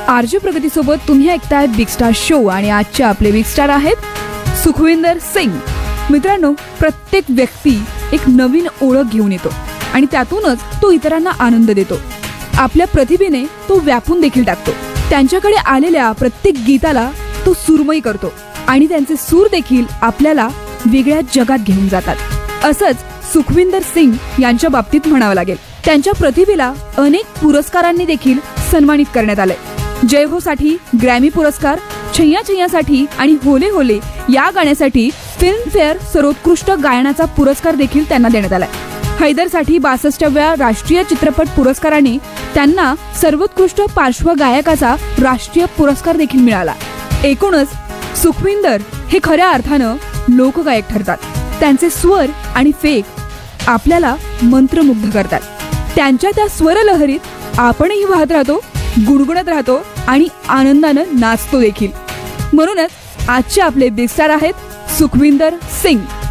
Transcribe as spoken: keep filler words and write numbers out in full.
RJ प्रगती सोबत तुम्ही ऐकताय बिग स्टार शो आणि आजचे आपले बिग स्टार आहेत सुखविंदर सिंग. मित्रांनो, प्रत्येक व्यक्ती एक नवीन ओळख घेऊन येतो आणि त्यातूनच तो इतरांना आनंद देतो. आपल्या प्रतिभेने तो व्यापून देखील टाकतो. त्यांच्याकडे आलेल्या प्रत्येक गीताला तो सुरमयी करतो आणि त्यांचे सूर देखील आपल्याला वेगळ्या जगात घेऊन जातात. असंच सुखविंदर सिंग यांच्या बाबतीत म्हणावं लागेल. त्यांच्या प्रतिभेला अनेक पुरस्कारांनी देखील सन्मानित करण्यात आलंय. जय हो साठी ग्रॅमी पुरस्कार, छैया छैया साठी आणि होले होले या गाण्यासाठी फिल्मफेअर सर्वोत्कृष्ट गायनाचा पुरस्कार देखील त्यांना देण्यात आलाय. हैदरसाठी बासष्टाव्या राष्ट्रीय चित्रपट पुरस्काराने त्यांना सर्वोत्कृष्ट पार्श्वगायकाचा राष्ट्रीय पुरस्कार देखील मिळाला. एकूणच सुखविंदर हे खऱ्या अर्थानं लोकगायक ठरतात. त्यांचे स्वर आणि फेक आपल्याला मंत्रमुग्ध करतात. त्यांच्या त्या स्वरलहरीत आपणही वाहत राहतो, गुणगुणत राहतो आणि आनंदानं नाचतो देखील. म्हणूनच आजचे आपले बिग स्टार आहेत सुखविंदर सिंग.